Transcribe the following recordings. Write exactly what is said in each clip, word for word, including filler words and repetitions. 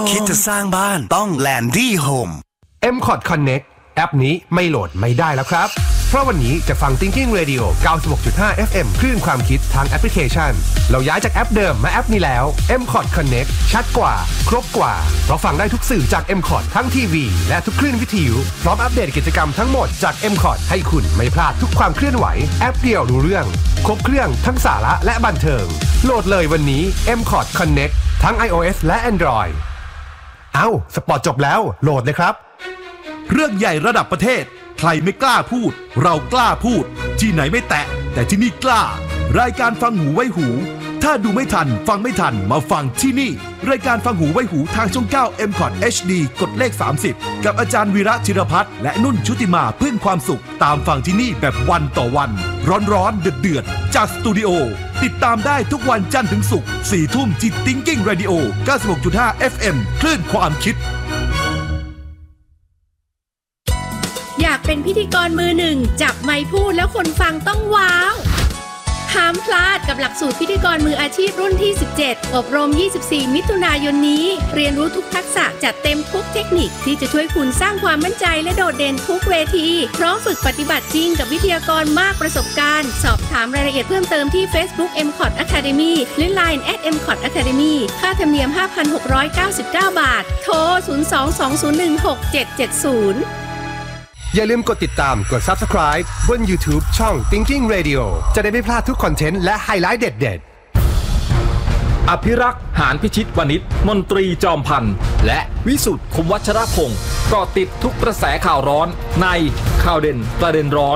คิดจะสร้างบ้านต้อง Landy Home เอ็ม คอร์ด Connect แอปนี้ไม่โหลดไม่ได้แล้วครับเพราะวันนี้จะฟัง Thinking Radio เก้าสิบหกจุดห้า เอฟ เอ็ม คลื่นความคิดทางแอปพลิเคชันเราย้ายจากแอปเดิมมาแอปนี้แล้ว เอ็ม คอร์ด Connect ชัดกว่าครบกว่าเพราะฟังได้ทุกสื่อจาก เอ็ม คอร์ด ทั้งทีวีและทุกคลื่นวิทยุพร้อมอัปเดตกิจกรรมทั้งหมดจาก เอ็ม คอร์ด ให้คุณไม่พลาดทุกความเคลื่อนไหวแอปเดียวรู้เรื่องครบเครื่องทั้งสาระและบันเทิงโหลดเลยวันนี้ เอ็ม คอร์ด Connect ทั้ง iOS และ Android เอ้าสปอร์ตจบแล้วโหลดเลยครับเรื่องใหญ่ระดับประเทศใครไม่กล้าพูดเรากล้าพูดที่ไหนไม่แตะแต่ที่นี่กล้ารายการฟังหูไว้หูถ้าดูไม่ทันฟังไม่ทันมาฟังที่นี่รายการฟังหูไว้หูทางช่องเก้า เอ็ม คอร์ด เอช ดี กดเลขสามสิบกับอาจารย์วีระธิรพัฒน์และนุ่นชุติมาพึ่งความสุขตามฟังที่นี่แบบวันต่อวันร้อนๆเดือดๆจากสตูดิโอติดตามได้ทุกวันจันทร์ถึงศุกร์สี่ทุ่มที่ Thinking Radio เก้าสิบหกจุดห้า เอฟ เอ็ม คลื่นความคิดอยากเป็นพิธีกรมือหนึ่งจับไมค์พูดแล้วคนฟังต้องว้าวห้ามพลาดกับหลักสูตรพิธีกรมืออาชีพรุ่นที่สิบเจ็ดอบรมยี่สิบสี่มิถุนายนนี้เรียนรู้ทุกทักษะจัดเต็มทุกเทคนิคที่จะช่วยคุณสร้างความมั่นใจและโดดเด่นทุกเวทีพร้อมฝึกปฏิบัติจริงกับวิทยากรมากประสบการณ์สอบถามรายละเอียดเพิ่มเติมที่ Facebook เอ็ม คอร์ด Academy หรือ ไลน์ แอท เอ็ม คอร์ด แอคาเดมี่ ค่าธรรมเนียม ห้าพันหกร้อยเก้าสิบเก้า บาทโทรศูนย์ สอง สอง ศูนย์ หนึ่ง หก เจ็ด เจ็ด ศูนย์อย่าลืมกดติดตามกด Subscribe บน YouTube ช่อง Thinking Radio จะได้ไม่พลาดทุกคอนเทนต์และไฮไลท์เด็ดๆอภิรักษ์หานพิชิตวณิชมนตรีจอมพันธ์และวิสุทธิ์คมวัชรพงศ์เกาะติดทุกกระแสข่าวร้อนในข่าวเด่นประเด็นร้อน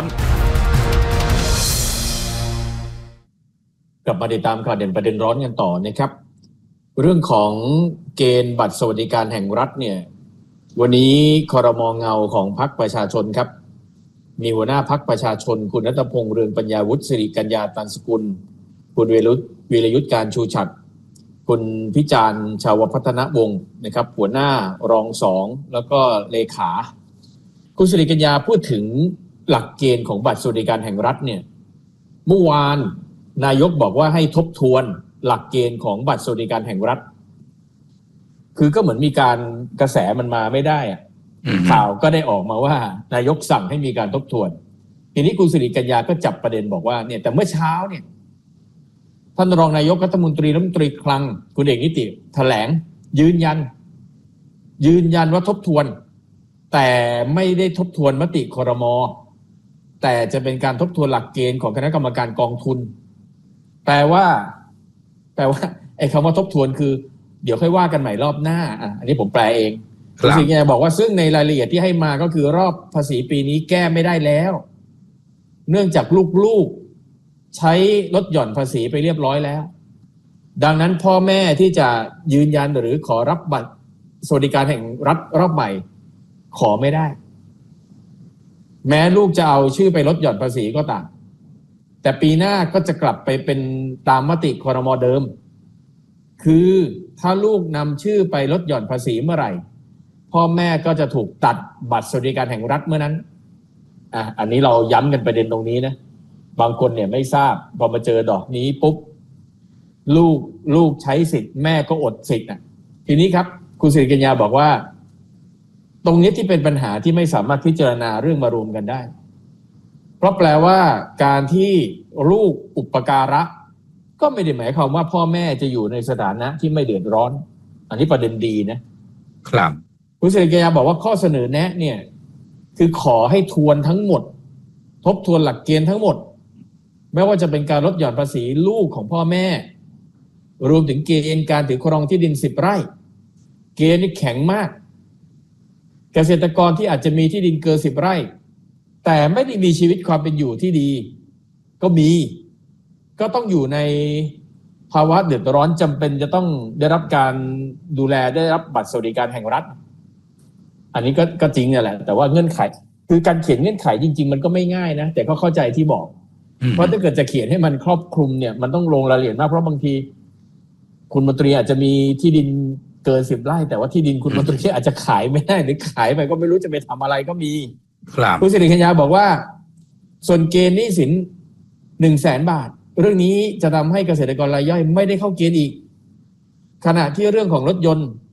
กลับมาติดตามข่าวเด่นประเด็นร้อนกันต่อนะครับเรื่องของเกณฑ์บัตรสวัสดิการแห่งรัฐเนี่ยวันนี้ครม.เงาของพรรคประชาชนครับมีหัวหน้าพรรคประชาชนคุณณัฐพงษ์เรืองปัญญาวุฒิสิริกัญญาตันสกุลคุณวีรยุทธ์วีรยุทธ์การชูฉัตรคุณพิจารณ์ชาวพัฒนวงศ์นะครับหัวหน้ารองสองแล้วก็เลขาคุณสิริกัญญาพูดถึงหลักเกณฑ์ของบัตรสวัสดิการแห่งรัฐเนี่ยเมื่อวานนายกบอกว่าให้ทบทวนหลักเกณฑ์ของบัตรสวัสดิการแห่งรัฐคือก็เหมือนมีการกระแสมันมาไม่ได้อะข่าวก็ได้ออกมาว่านายกสั่งให้มีการทบทวนทีนี้คุณสิริกัญญาก็จับประเด็นบอกว่าเนี่ยแต่เมื่อเช้าเนี่ยท่านรองนายกรัฐมนตรีรัฐมนตรีคลังคุณเอกนิติแถลงยืนยันยืนยันว่าทบทวนแต่ไม่ได้ทบทวนมติครม.แต่จะเป็นการทบทวนหลักเกณฑ์ของคณะกรรมการกองทุนแปลว่าแปลว่าไอ้คำว่าทบทวนคือเดี๋ยวค่อยว่ากันใหม่รอบหน้าอ่ะอันนี้ผมแปลเองคุณสิริกัญญาบอกว่าซึ่งในรายละเอียดที่ให้มาก็คือรอบภาษีปีนี้แก้ไม่ได้แล้วเนื่องจากลูกๆใช้ลดหย่อนภาษีไปเรียบร้อยแล้วดังนั้นพ่อแม่ที่จะยืนยันหรือขอรับบัตรสวัสดิการแห่งรัฐรอบใหม่ขอไม่ได้แม้ลูกจะเอาชื่อไปลดหย่อนภาษีก็ตามแต่ปีหน้าก็จะกลับไปเป็นตามมติครม.เดิมคือถ้าลูกนำชื่อไปลดหย่อนภาษีเมื่อไหร่พ่อแม่ก็จะถูกตัดบัตรสวัสดิการแห่งรัฐเมื่อนั้นอ่ะอันนี้เราย้ำกันประเด็นตรงนี้นะบางคนเนี่ยไม่ทราบพอมาเจอดอกนี้ปุ๊บลูกลูกใช้สิทธิ์แม่ก็อดสิทธิ์อ่ะทีนี้ครับคุณสิริกัญญาบอกว่าตรงนี้ที่เป็นปัญหาที่ไม่สามารถพิจารณาเรื่องมารวมกันได้เพราะแปลว่าการที่ลูกอุปการะก็ไม่ได้หมายความว่าพ่อแม่จะอยู่ในสถานะที่ไม่เดือดร้อนอันนี้ประเด็นดีนะครับคุณสิริกัญญาบอกว่าข้อเสนอแนะเนี่ยคือขอให้ทวนทั้งหมดทบทวนหลักเกณฑ์ทั้งหมดไม่ว่าจะเป็นการลดหย่อนภาษีลูกของพ่อแม่รวมถึงเกณฑ์การถือครองที่ดินสิบไร่เกณฑ์นี่แข็งมากเกษตรกรที่อาจจะมีที่ดินเกินสิบไร่แต่ไม่ได้มีชีวิตความเป็นอยู่ที่ดีก็มีก็ต้องอยู่ในภาวะเดือดร้อนจำเป็นจะต้องได้รับการดูแลได้รับบัตรสวัสดิการแห่งรัฐอันนี้ก็ก็จริงเนี่ยแหละแต่ว่าเงื่อนไขคือการเขียนเงื่อนไขจริงๆมันก็ไม่ง่ายนะแต่ก็เข้าใจที่บอกเพราะถ้าเกิดจะเขียนให้มันครอบคลุมเนี่ยมันต้องลงรายละเอียดมากเพราะบางทีคุณมนตรีอาจจะมีที่ดินเกินสิบไร่แต่ว่าที่ดินคุณมนตรีอาจจะขายไม่ได้หรือขายไปก็ไม่รู้จะไปทำอะไรก็มีคุณสิริกัญญาบอกว่าส่วนเกณฑ์หนี้สินหนึ่งแสนบาทเรื่องนี้จะทำให้เกษตรกรรายย่อยไม่ได้เข้าเกณฑ์อีกขณะที่เรื่องของรถยนต์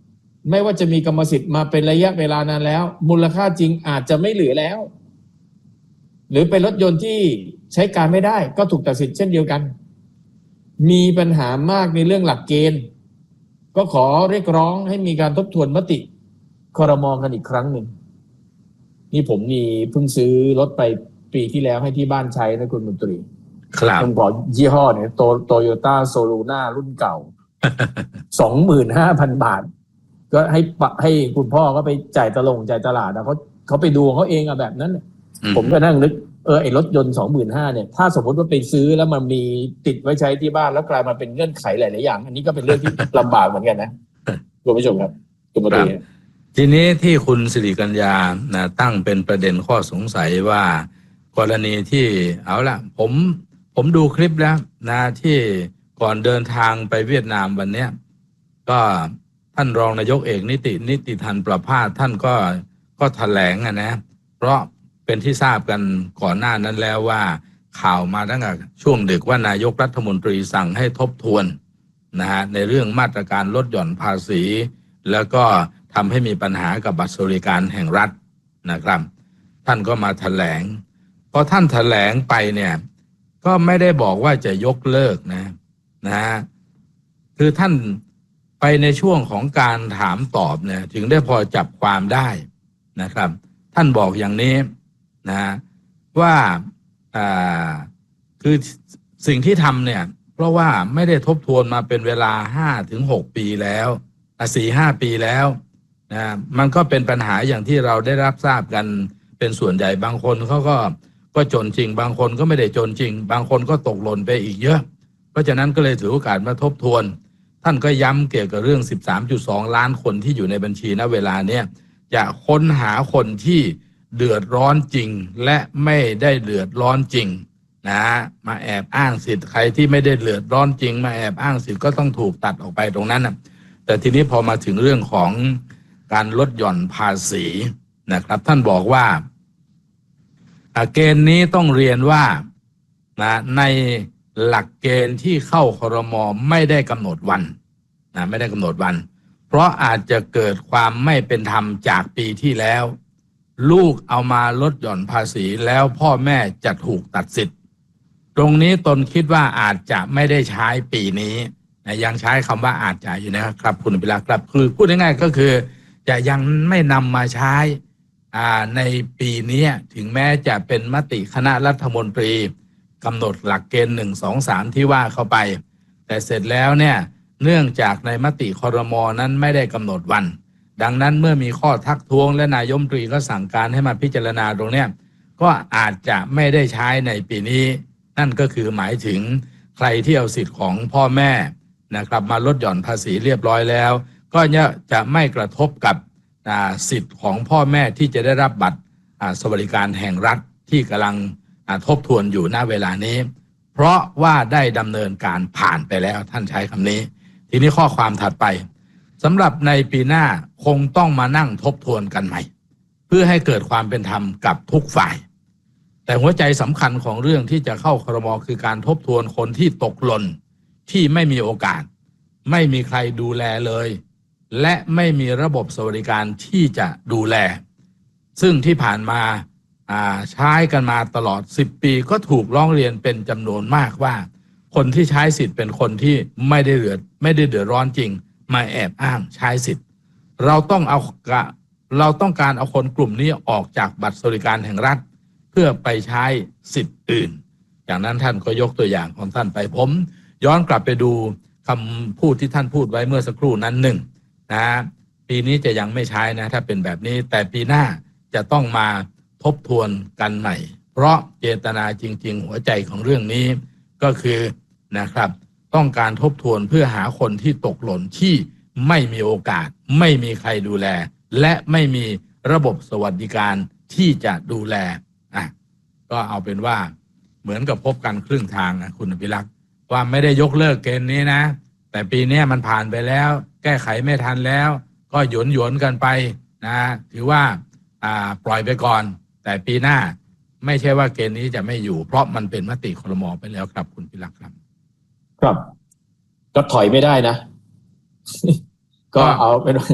ไม่ว่าจะมีกรรมสิทธิ์มาเป็นระยะเวลานานแล้วมูลค่าจริงอาจจะไม่เหลือแล้วหรือเป็นรถยนต์ที่ใช้การไม่ได้ก็ถูกตัดสิทธิ์เช่นเดียวกันมีปัญหามากในเรื่องหลักเกณฑ์ก็ขอเรียกร้องให้มีการทบทวนมติครม.กันอีกครั้งหนึ่งนี่ผมนี่เพิ่งซื้อรถไปปีที่แล้วให้ที่บ้านใช้นะคุณมนตรีครับผมขอยี่ห้อเนี่ยโตโตโยต้าโซลูน่ารุ่นเก่า สองหมื่นห้าพัน บาทก็ให้ปะให้คุณพ่อก็ไปจ่ายตลงจ่ายตลาดนะเขาเขาไปดูเขาเองอะแบบนั้นผมก็นั่งนึกเออไอรถยนต์ สองหมื่นห้าพัน เนี่ยถ้าสมมติว่าไปซื้อแล้วมันมีติดไว้ใช้ที่บ้านแล้วกลายมาเป็นเงื่อนไขหลายๆอย่างอันนี้ก็เป็นเรื่องที่ ลำบากเหมือนกันนะคุณผู้ชมครับคุณมนตรีทีนี้ที่คุณสิริกัญญานะตั้งเป็นประเด็นข้อสงสัยว่ากรณีที่เอาละผมผมดูคลิปแล้วนะที่ก่อนเดินทางไปเวียดนามวันเนี้ยก็ท่านรองนายกเอกนิตินิติธันประภาสท่านก็ก็แถลงอะนะเพราะเป็นที่ทราบกันก่อนหน้านั้นแล้วว่าข่าวมาตั้งแต่ช่วงดึกว่านายกรัฐมนตรีสั่งให้ทบทวนนะฮะในเรื่องมาตรการลดหย่อนภาษีแล้วก็ทำให้มีปัญหากับบัตรสวัสดิการแห่งรัฐนะครับท่านก็มาแถลงพอท่านแถลงไปเนี่ยก็ไม่ได้บอกว่าจะยกเลิกนะนะฮะคือท่านไปในช่วงของการถามตอบเนี่ยถึงได้พอจับความได้นะครับท่านบอกอย่างนี้นะว่าอ่าคือสิ่งที่ทำเนี่ยเพราะว่าไม่ได้ทบทวนมาเป็นเวลา ห้าถึงหก ปีแล้วสี่ห้า ปีแล้วนะมันก็เป็นปัญหาอย่างที่เราได้รับทราบกันเป็นส่วนใหญ่บางคนเขาก็ก็จนจริงบางคนก็ไม่ได้จนจริงบางคนก็ตกหล่นไปอีกเยอะเพราะฉะนั้นก็เลยถือโอกาสมาทบทวนท่านก็ย้ำเกี่ยวกับเรื่อง สิบสามจุดสอง ล้านคนที่อยู่ในบัญชีณเวลาเนี้ยจะค้นหาคนที่เดือดร้อนจริงและไม่ได้เดือดร้อนจริงนะมาแอบอ้างสิทธิ์ใครที่ไม่ได้เดือดร้อนจริงมาแอบอ้างสิทธิ์ก็ต้องถูกตัดออกไปตรงนั้นนะแต่ทีนี้พอมาถึงเรื่องของการลดหย่อนภาษีนะครับท่านบอกว่าเกณฑ์นี้ต้องเรียนว่านะในหลักเกณฑ์ที่เข้าครม.ไม่ได้กำหนดวันนะไม่ได้กำหนดวันเพราะอาจจะเกิดความไม่เป็นธรรมจากปีที่แล้วลูกเอามาลดหย่อนภาษีแล้วพ่อแม่จะถูกตัดสิทธิ์ตรงนี้ตนคิดว่าอาจจะไม่ได้ใช้ปีนี้นะยังใช้คำว่าอาจจะอยู่นะครับคุณพิรักษ์ครับคือพูดง่ายๆก็คือจะยังไม่นำมาใช้ในปีนี้ถึงแม้จะเป็นมติคณะรัฐมนตรีกำหนดหลักเกณฑ์หนึ่ง สอง สามที่ว่าเข้าไปแต่เสร็จแล้วเนี่ยเนื่องจากในมติครม.นั้นไม่ได้กำหนดวันดังนั้นเมื่อมีข้อทักท้วงและนายกรัฐมนตรีก็สั่งการให้มาพิจารณาตรงนี้ก็อาจจะไม่ได้ใช้ในปีนี้นั่นก็คือหมายถึงใครที่เอาสิทธิ์ของพ่อแม่นะครับมาลดหย่อนภาษีเรียบร้อยแล้วก็จะไม่กระทบกับสิทธิ์ของพ่อแม่ที่จะได้รับบัตรสวัสดิการแห่งรัฐที่กำลังทบทวนอยู่ณเวลานี้เพราะว่าได้ดำเนินการผ่านไปแล้วท่านใช้คำนี้ทีนี้ข้อความถัดไปสำหรับในปีหน้าคงต้องมานั่งทบทวนกันใหม่เพื่อให้เกิดความเป็นธรรมกับทุกฝ่ายแต่หัวใจสำคัญของเรื่องที่จะเข้าครม.คือการทบทวนคนที่ตกหล่นที่ไม่มีโอกาสไม่มีใครดูแลเลยและไม่มีระบบสวัสดิการที่จะดูแลซึ่งที่ผ่านมาใช้กันมาตลอดสิบปีก็ถูกร้องเรียนเป็นจำนวนมากว่าคนที่ใช้สิทธิ์เป็นคนที่ไม่ได้เดือดไม่ได้เดือดร้อนจริงมาแอบอ้างใช้สิทธิ์เราต้องเอาเราต้องการเอาคนกลุ่มนี้ออกจากบัตรสวัสดิการแห่งรัฐเพื่อไปใช้สิทธิ์อื่นอย่างนั้นท่านก็ยกตัวอย่างของท่านไปผมย้อนกลับไปดูคำพูดที่ท่านพูดไว้เมื่อสักครู่นั้นหนึ่งนะปีนี้จะยังไม่ใช้นะถ้าเป็นแบบนี้แต่ปีหน้าจะต้องมาทบทวนกันใหม่เพราะเจตนาจริงๆหัวใจของเรื่องนี้ก็คือนะครับต้องการทบทวนเพื่อหาคนที่ตกหล่นที่ไม่มีโอกาสไม่มีใครดูแลและไม่มีระบบสวัสดิการที่จะดูแลอ่ะก็เอาเป็นว่าเหมือนกับพบกันครึ่งทางนะคุณอภิรักษ์ว่าไม่ได้ยกเลิกเกณฑ์นี้นะแต่ปีนี้มันผ่านไปแล้วแก้ไขไม่ทันแล้วก็หยวนหยวนกันไปนะถือว่าอ่าปล่อยไปก่อนแต่ปีหน้าไม่ใช่ว่าเกณฑ์นี้จะไม่อยู่เพราะมันเป็นมติครม.ไปแล้วครับคุณพิรักษ์ครับครับก็ถอยไม่ได้นะ ก็เอาเป็น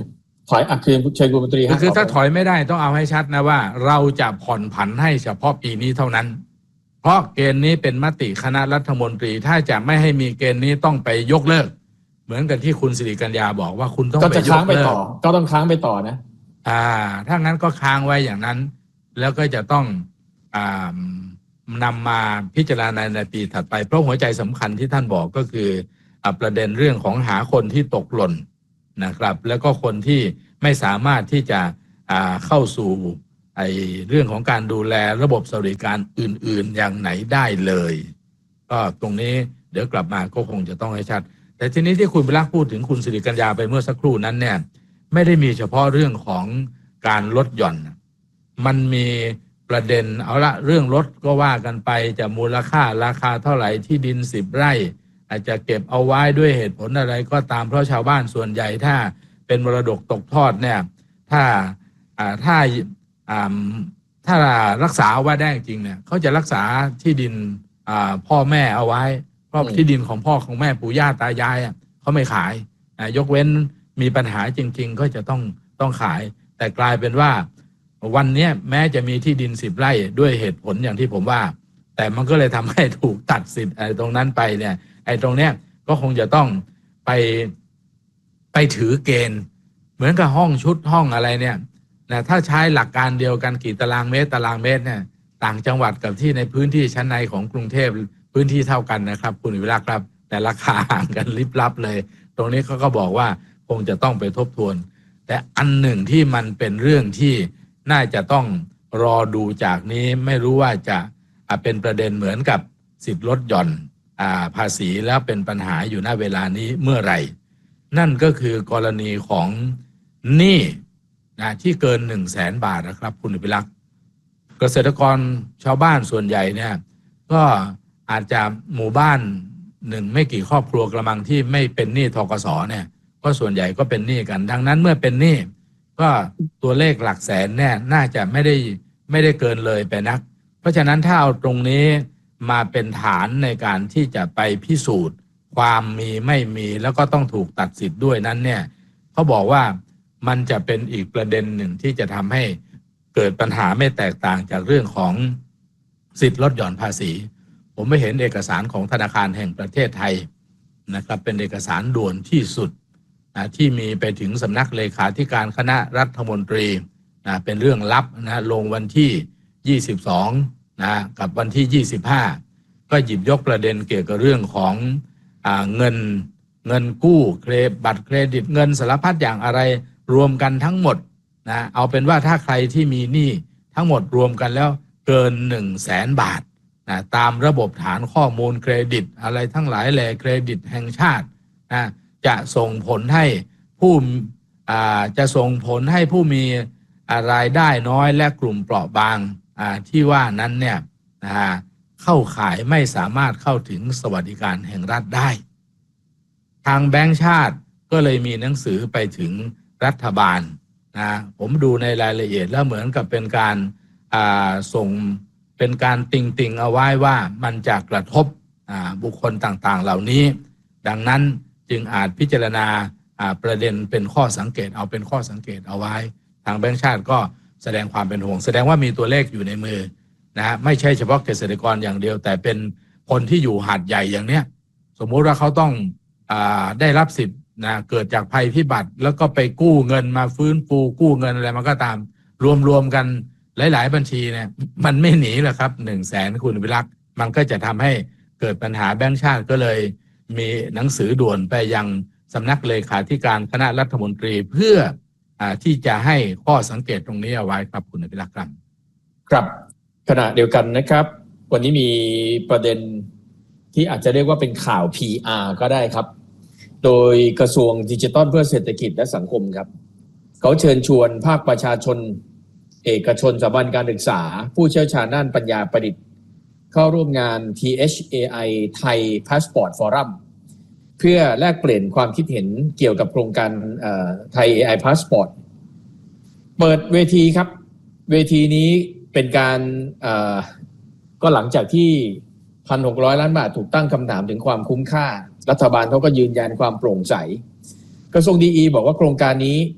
ถอยอ่ะคือเชิญคุณมนตรีฮะคือถ้าถอยไม่ได้ต้องเอาให้ชัดนะว่าเราจะผ่อนผันให้เฉพาะปีนี้เท่านั้นเพราะเกณฑ์นี้เป็นมติคณะรัฐมนตรีถ้าจะไม่ให้มีเกณฑ์นี้ต้องไปยกเลิกเหมือนกับที่คุณสิริกัญญาบอกว่าคุณต้องไปยกเลิกก็ต้องค้างไปต่อนะอ่าถ้างั้นก็ค้างไว้อย่างนั้นแล้วก็จะต้องอ่านำมาพิจารณาในปีถัดไปเพราะหัวใจสำคัญที่ท่านบอกก็คือประเด็นเรื่องของหาคนที่ตกหล่นนะครับแล้วก็คนที่ไม่สามารถที่จะเข้าสู่ไอ้เรื่องของการดูแลระบบสวัสดิการอื่นๆอย่างไหนได้เลยก็ตรงนี้เดี๋ยวกลับมาก็คงจะต้องให้ชัดแต่ทีนี้ที่คุณวิรักษ์พูดถึงคุณสิริกัญญาไปเมื่อสักครู่นั้นเนี่ยไม่ได้มีเฉพาะเรื่องของการลดหย่อนมันมีประเด็นเอาละเรื่องลดก็ว่ากันไปจะมูลค่าราคาเท่าไหร่ที่ดินสิบไร่อาจจะเก็บเอาไว้ด้วยเหตุผลอะไรก็ตามเพราะชาวบ้านส่วนใหญ่ถ้าเป็นมรดกตกทอดเนี่ยถ้าถ้าถ้ารักษาเอาไว้ได้จริงเนี่ยเขาจะรักษาที่ดินพ่อแม่เอาไว้เพราะที่ดินของพ่อของแม่ปู่ย่าตายายเขาไม่ขายยกเว้นมีปัญหาจริงๆก็จะต้องต้องขายแต่กลายเป็นว่าวันนี้แม้จะมีที่ดินสิบไร่ด้วยเหตุผลอย่างที่ผมว่าแต่มันก็เลยทำให้ถูกตัดสิทธิ์ไอ้ตรงนั้นไปเนี่ยไอ้ตรงเนี้ยก็คงจะต้องไปไปถือเกณฑ์เหมือนกับห้องชุดห้องอะไรเนี่ยนะถ้าใช้หลักการเดียวกันกี่ตารางเมตรตารางเมตรเนี่ยต่างจังหวัดกับที่ในพื้นที่ชั้นในของกรุงเทพพื้นที่เท่ากันนะครับคุณวิรักษ์ครับแต่ราคาห่างกันลิบลับเลยตรงนี้เขาก็บอกว่าคงจะต้องไปทบทวนแต่อันหนึ่งที่มันเป็นเรื่องที่น่าจะต้องรอดูจากนี้ไม่รู้ว่าจะเป็นประเด็นเหมือนกับสิทธิ์ลดหย่อนภาษีแล้วเป็นปัญหาอยู่ณเวลานี้เมื่อไหร่นั่นก็คือกรณีของหนี้นะที่เกินหนึ่งแสนบาทนะครับคุณวิรักษ์เกษตรกรชาวบ้านส่วนใหญ่เนี่ยก็อาจจะหมู่บ้านหนึ่งไม่กี่ครอบครัวกระมังที่ไม่เป็นหนี้ธกสเนี่ยก็ส่วนใหญ่ก็เป็นหนี้กันดังนั้นเมื่อเป็นหนี้ก็ตัวเลขหลักแสนเนี่ยน่าจะไม่ได้ไม่ได้เกินเลยไปนักเพราะฉะนั้นถ้าเอาตรงนี้มาเป็นฐานในการที่จะไปพิสูจน์ความมีไม่มีแล้วก็ต้องถูกตัดสิทธิ์ด้วยนั้นเนี่ยเขาบอกว่ามันจะเป็นอีกประเด็นหนึ่งที่จะทำให้เกิดปัญหาไม่แตกต่างจากเรื่องของสิทธิ์ลดหย่อนภาษีผมไม่เห็นเอกสารของธนาคารแห่งประเทศไทยนะครับเป็นเอกสารด่วนที่สุดที่มีไปถึงสำนักเลขาธิการคณะรัฐมนตรีนะเป็นเรื่องลับนะลงวันที่ยี่สิบสองนะกับวันที่ยี่สิบห้าก็หยิบยกประเด็นเกี่ยวกับเรื่องของอ่าเงินเงินกู้เครดิตบัตรเครดิตเงินสารพัดอย่างอะไรรวมกันทั้งหมดนะเอาเป็นว่าถ้าใครที่มีหนี้ทั้งหมดรวมกันแล้วเกินหนึ่งแสนบาทนะตามระบบฐานข้อมูลเครดิตอะไรทั้งหลายแหล่เครดิตแห่งชาตินะจะส่งผลให้ผู้อ่าจะส่งผลให้ผู้มีรายได้น้อยและกลุ่มเปราะบางอ่าที่ว่านั้นเนี่ยนะฮะเข้าข่ายไม่สามารถเข้าถึงสวัสดิการแห่งรัฐได้ทางแบงก์ชาติก็เลยมีหนังสือไปถึงรัฐบาลนะผมดูในรายละเอียดแล้วเหมือนกับเป็นการอ่าส่งเป็นการติงติงเอาไว้ว่ามันจะกระทบอ่าบุคคลต่างๆเหล่านี้ดังนั้นจึงอาจพิจารณาประเด็นเป็นข้อสังเกตเอาเป็นข้อสังเกตเอาไว้ทางแบงก์ชาติก็แสดงความเป็นห่วงแสดงว่ามีตัวเลขอยู่ในมือนะฮะไม่ใช่เฉพาะเกษตรกรอย่างเดียวแต่เป็นคนที่อยู่หาดใหญ่อย่างเนี้ยสมมุติว่าเขาต้องอ่าได้รับสิทธิ์นะเกิดจากภัยพิบัติแล้วก็ไปกู้เงินมาฟื้นฟูกู้เงินอะไรมันก็ตามรวมๆกันหลายๆบัญชีเนี่ยมันไม่หนีหรอกครับหนึ่งแสนคุณวิรักษ์มันก็จะทำให้เกิดปัญหาแบงก์ชาติก็เลยมีหนังสือด่วนไปยังสำนักเลขาธิการคณะรัฐมนตรีเพื่ออที่จะให้ข้อสังเกตตรงนี้เอาไว้ครับคุณอภิรักษ์ครับครับขณะเดียวกันนะครับวันนี้มีประเด็นที่อาจจะเรียกว่าเป็นข่าว พี อาร์ ก็ได้ครับโดยกระทรวงดิจิทัลเพื่อเศรษฐกิจและสังคมครับเขาเชิญชวนภาคประชาชนเอกชนสถาบันการศึกษาผู้เชี่ยวชาญด้านปัญญาประดิษฐ์เข้าร่วมงาน ที เอช เอ ไอ Thai Passport Forum เพื่อแลกเปลี่ยนความคิดเห็นเกี่ยวกับโครงการ Thai เอ ไอ Passport เปิดเวทีครับเวทีนี้เป็นการก็หลังจากที่ หนึ่งพันหกร้อย ล้านบาทถูกตั้งคำถามถึงความคุ้มค่ารัฐบาลเขาก็ยืนยันความโปร่งใสกระทรวงดีอีบอกว่าโครงการนี้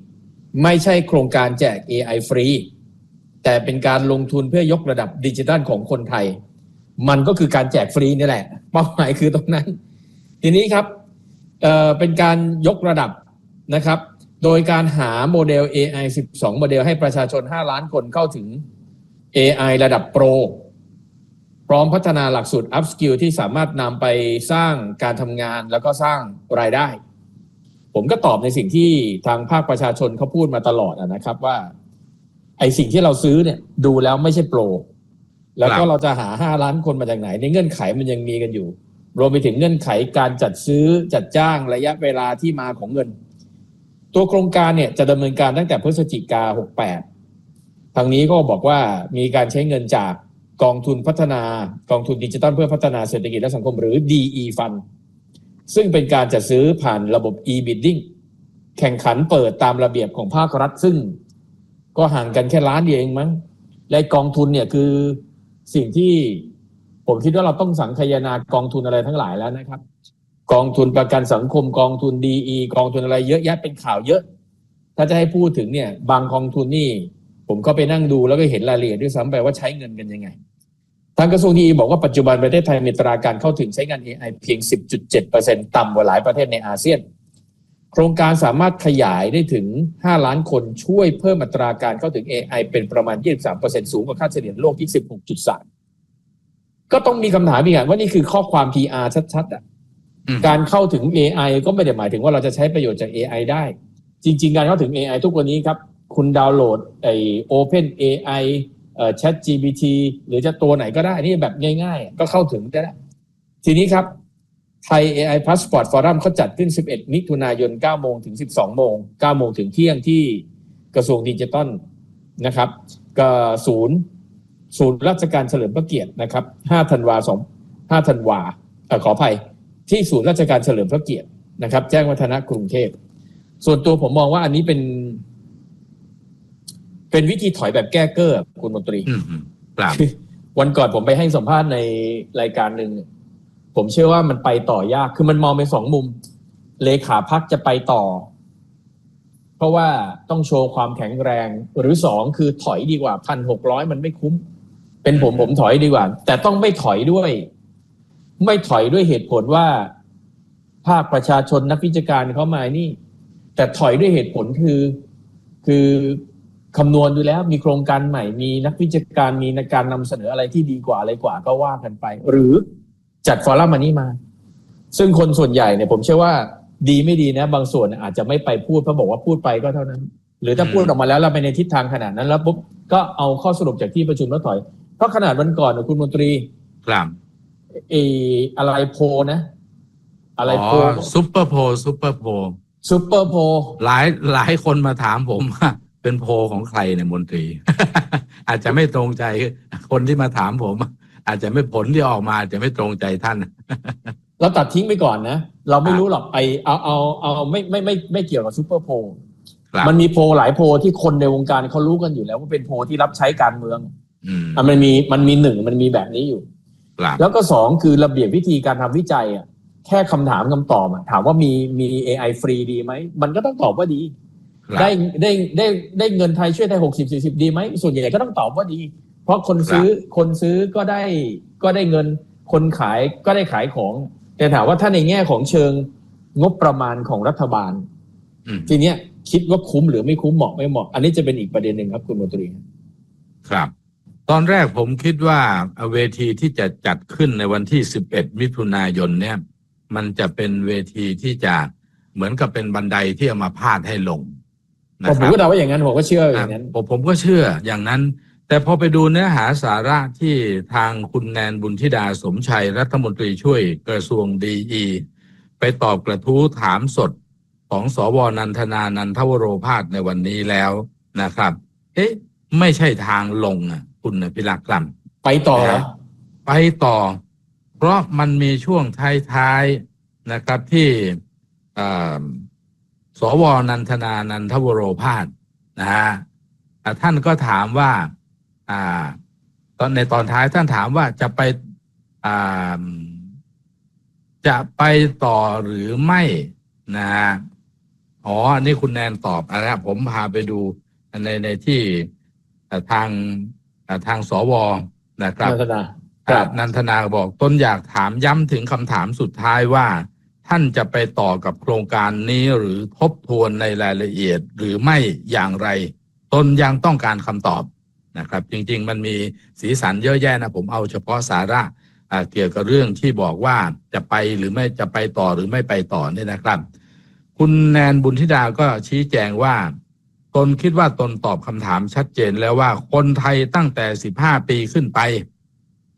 ไม่ใช่โครงการแจก เอ ไอ ฟรีแต่เป็นการลงทุนเพื่อยกระดับดิจิทัลของคนไทยมันก็คือการแจกฟรีนี่แหละเป้าหมายคือตรงนั้นทีนี้ครับเอ่อเป็นการยกระดับนะครับโดยการหาโมเดล เอ ไอ สิบสองโมเดลให้ประชาชนห้าล้านคนเข้าถึง เอ ไอ ระดับโปรพร้อมพัฒนาหลักสูตร Up Skill ที่สามารถนำไปสร้างการทำงานแล้วก็สร้างรายได้ผมก็ตอบในสิ่งที่ทางภาคประชาชนเขาพูดมาตลอดนะครับว่าไอสิ่งที่เราซื้อเนี่ยดูแล้วไม่ใช่โปรแล้วก็เราจะหาห้าล้านคนมาจากไหนในเงื่อนไขมันยังมีกันอยู่รวมไปถึงเงื่อนไขการจัดซื้อจัดจ้างระยะเวลาที่มาของเงินตัวโครงการเนี่ยจะดำเนินการตั้งแต่พฤศจิกายนหกสิบแปดทางนี้ก็บอกว่ามีการใช้เงินจากกองทุนพัฒนากองทุนดิจิทัลเพื่อพัฒนาเศรษฐกิจและสังคมหรือ ดี อี Fund ซึ่งเป็นการจัดซื้อผ่านระบบ e-bidding แข่งขันเปิดตามระเบียบของภาครัฐซึ่งก็ห่างกันแค่ล้านเดียวเองมั้งและกองทุนเนี่ยคือสิ่งที่ผมคิดว่าเราต้องสังคายนากองทุนอะไรทั้งหลายแล้วนะครับกองทุนประกันสังคมกองทุน ดี อี กองทุนอะไรเยอะแยะเป็นข่าวเยอะถ้าจะให้พูดถึงเนี่ยบางกองทุนนี่ผมก็ไปนั่งดูแล้วก็เห็นรายละเอียดด้วยซ้ำไปว่าใช้เงินกันยังไงทางกระทรวง ดี อี บอกว่าปัจจุบันประเทศไทยมีอัตราการเข้าถึงใช้งาน เอ ไอ เพียง สิบจุดเจ็ดเปอร์เซ็นต์ ต่ำกว่าหลายประเทศในอาเซียนโครงการสามารถขยายได้ถึงห้าล้านคนช่วยเพิ่มอัตราการเข้าถึง เอ ไอ เป็นประมาณ ยี่สิบสามเปอร์เซ็นต์ สูงกว่าค่าเฉลี่ยโลกที่ สิบหกจุดสาม ก็ต้องมีคำถามอีกอ่ะว่านี่คือข้อความ พี อาร์ ชัดๆอ่ะการเข้าถึง เอ ไอ ก็ไม่ได้หมายถึงว่าเราจะใช้ประโยชน์จาก เอ ไอ ได้จริงๆการเข้าถึง เอ ไอ ทุกวันนี้ครับคุณดาวน์โหลดไอ้ Open เอ ไอ เอ่อ Chat จี พี ที หรือจะตัวไหนก็ได้นี่แบบง่ายๆก็เข้าถึงได้แล้วทีนี้ครับไทย เอ ไอ Passport Forum เขาจัดขึ้นสิบเอ็ดมิถุนายน เก้าโมงถึง สิบสองโมง เก้าโมงถึงเที่ยงที่กระทรวงดิจิทัลนะครับก็ศูนย์ศูนย์ราชการเฉลิมพระเกียรตินะครับห้าธันวาคมห้าธันวาเอ่อขออภัยที่ศูนย์ราชการเฉลิมพระเกียรตินะครับแจ้งวัฒนะกรุงเทพส่วนตัวผมมองว่าอันนี้เป็นเป็นวิธีถอยแบบแก้เก้อคุณมนตรีวันก่อนผมไปให้สัมภาษณ์ในรายการหนึ่งผมเชื่อว่ามันไปต่อยากคือมันมองเป็นสองมุมเลขาพรรคจะไปต่อเพราะว่าต้องโชว์ความแข็งแรงหรือสองคือถอยดีกว่า หนึ่งพันหกร้อย มันไม่คุ้มเป็นผมผมถอยดีกว่าแต่ต้องไม่ถอยด้วยไม่ถอยด้วยเหตุผลว่าภาคประชาชนนักวิชาการเขามานี่แต่ถอยด้วยเหตุผลคือคือคำนวณดูแล้วมีโครงการใหม่มีนักวิชาการมีในการนำเสนออะไรที่ดีกว่าอะไรกว่าก็ว่ากันไปหรือจัดฟอรัมอันนี้มาซึ่งคนส่วนใหญ่เนี่ยผมเชื่อว่าดีไม่ดีนะบางส่วนอาจจะไม่ไปพูดเพราะบอกว่าพูดไปก็เท่านั้นหรือถ้าพูดออกมาแล้วเราไปในทิศทางขนาดนั้นแล้วปุ๊บก็เอาข้อสรุปจากที่ประชุมแล้วถอยเพราะขนาดวันก่อนคุณมนตรีครับเออะไรโพนะอะไรโพซุปเปอร์โพซุปเปอร์โพซุปเปอร์โพหลายหลายคนมาถามผมว่าเป็นโพของใครเนี่ยมนตรี อาจจะไม่ตรงใจคนที่มาถามผมอาจจะไม่ผลที่ออกมาอาจจะไม่ตรงใจท่านเราตัดทิ้งไปก่อนนะเราไม่รู้หรอกไอเอาเอาเอาไม่ไม่ไม่ไม่เกี่ยวกับซุปเปอร์โพมันมีโพหลายโพที่คนในวงการเขารู้กันอยู่แล้วว่าเป็นโพที่รับใช้การเมืองอ่ะมันมีมันมีหนึ่งมันมีแบบนี้อยู่แล้วก็สองคือระเบียบวิธีการทำวิจัยอ่ะแค่คำถามคำตอบอ่ะถามว่ามีมี เอ ไอ ฟรีดีไหมมันก็ต้องตอบว่าดีได้ได้ได้ได้เงินไทยช่วยไทยหกสิบ สี่สิบดีไหมส่วนใหญ่ก็ต้องตอบว่าดีเพราะคนซื้อคนซื้อก็ได้ก็ได้เงินคนขายก็ได้ขายของแต่ถามว่าถ้าในแง่ของเชิงงบประมาณของรัฐบาลทีเนี้ยคิดว่าคุ้มหรือไม่คุ้มเหมาะไม่เหมาะอันนี้จะเป็นอีกประเด็นหนึ่งครับคุณมนตรีครับตอนแรกผมคิดว่าเวทีที่จะจัดขึ้นในวันที่สิบเอ็ดมิถุนายนเนี่ยมันจะเป็นเวทีที่จะเหมือนกับเป็นบันไดที่เอามาพาดให้ลงผมก็เดาว่าอย่างนั้นผมก็เชื่ออย่างนั้นผมผมก็เชื่ออย่างนั้นแต่พอไปดูเนื้อหาสาระที่ทางคุณแนนบุญธิดาสมชัยรัฐมนตรีช่วยกระทรวง ดี อี ไปตอบกระทู้ถามสดของสวนันทนานันทวโรภาสในวันนี้แล้วนะครับเอ๊ะไม่ใช่ทางลงอ่ะคุณพิรักษ์กลั่นไปต่อเหรอไปต่อเพราะมันมีช่วงท้ายๆนะครับที่สวนันทนานันทวโรภาสนะฮะท่านก็ถามว่าอ่าตอนในตอนท้ายท่านถามว่าจะไปอ่าจะไปต่อหรือไม่นะฮะอ๋ออันนี้คุณแนนตอบนะครับผมพาไปดูในในที่ทางทางสวนะครับนันทนาครับนันทนาบอกตนอยากถามย้ำถึงคำถามสุดท้ายว่าท่านจะไปต่อกับโครงการนี้หรือทบทวนในรายละเอียดหรือไม่อย่างไรตนยังต้องการคำตอบนะครับจริงๆมันมีสีสันเยอะแยะนะผมเอาเฉพาะสาระเกี่ยวกับเรื่องที่บอกว่าจะไปหรือไม่จะไปต่อหรือไม่ไปต่อเนี่ยนะครับคุณแนนบุญธิดาก็ชี้แจงว่าตนคิดว่าตนตอบคำถามชัดเจนแล้วว่าคนไทยตั้งแต่สิบห้าปีขึ้นไป